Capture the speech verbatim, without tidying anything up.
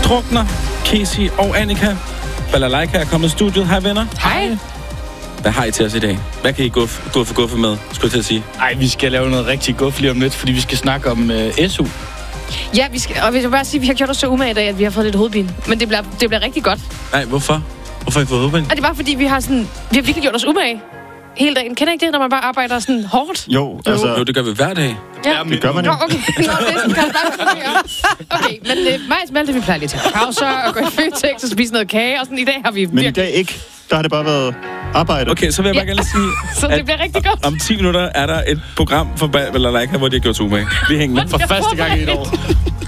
Drukner, Casey og Annika. Balalaika er kommet i studiet. Hej venner. Hej. Hvad har I til os i dag? Hvad kan I gå for guffe med, skulle jeg til at sige? Ej, vi skal lave noget rigtig guf lige om lidt, fordi vi skal snakke om uh, S U. Ja, vi skal, og vi vil bare sige, at vi har gjort os så umage i dag, at vi har fået lidt hovedpine. Men det bliver, det bliver rigtig godt. Nej, hvorfor? Hvorfor har I fået hovedpine? Og det er bare fordi, vi har, sådan, vi har virkelig gjort os umage hele dagen. Kender I ikke det, når man bare arbejder sådan hårdt? Jo, altså... Jo, det gør vi hver dag. Ja, det gør man jo. Nå, okay. Nå, det er sådan, kan jeg okay, men uh, mig og Smalte, vi plejer lige til at pauser og gå i Føtex og spise noget kage. Og sådan, i dag har vi Men virkelig... i dag ikke. Der har det bare været arbejde. Okay, så vil jeg bare Ja. gerne sige... Så det bliver rigtig godt. Om ti minutter er der et program for Balalaika, hvor de har gjort umage. Vi hænger med. For første gang i et år.